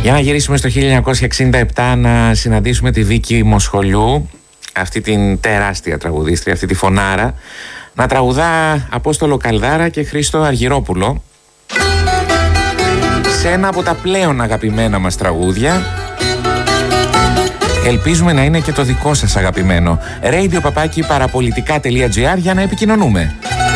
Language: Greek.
Για να γυρίσουμε στο 1967 να συναντήσουμε τη Βίκη Μοσχολιού, αυτή την τεράστια τραγουδίστρια, αυτή τη φωνάρα, να τραγουδά Απόστολο Καλδάρα και Χρήστο Αργυρόπουλο σε ένα από τα πλέον αγαπημένα μας τραγούδια. Ελπίζουμε να είναι και το δικό σας αγαπημένο. radio@parapolitica.gr για να επικοινωνούμε.